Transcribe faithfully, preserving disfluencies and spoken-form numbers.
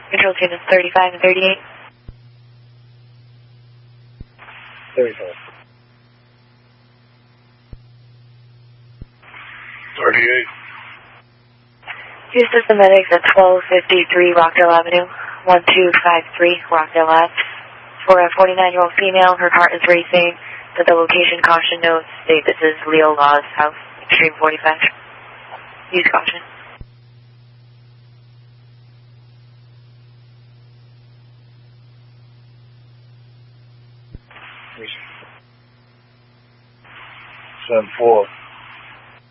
Control units thirty-five and thirty-eight. thirty-five. thirty-eight. Houston, the medics at twelve fifty-three Rockdale Avenue, one two five three Rockdale Ave. For a forty-nine-year-old female, her heart is racing. But the location caution notes state this is Leo Law's house, Extreme forty-five. Use caution. seven four.